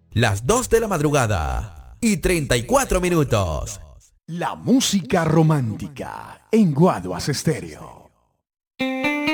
las 2 de la madrugada y 34 minutos. La música romántica en Guaduas Estéreo.